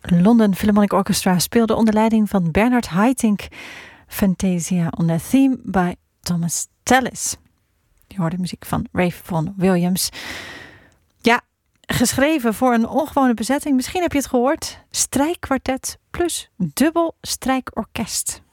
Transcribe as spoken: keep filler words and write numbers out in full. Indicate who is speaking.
Speaker 1: London Philharmonic Orchestra speelde onder leiding van Bernard Haitink Fantasia on a Theme by Thomas Tallis. Je hoorde muziek van Ralph Vaughan Williams. Ja, geschreven voor een ongewone bezetting. Misschien heb je het gehoord. Strijkkwartet plus dubbel strijkorkest.